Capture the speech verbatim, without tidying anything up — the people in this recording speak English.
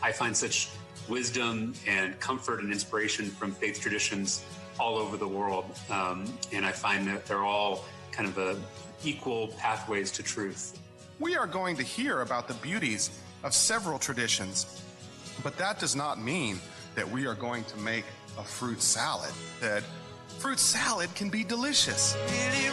I find such wisdom and comfort and inspiration from faith traditions all over the world. Um, and I find that they're all kind of a equal pathways to truth. We are going to hear about the beauties of several traditions, but that does not mean that we are going to make a fruit salad. That fruit salad can be delicious. Really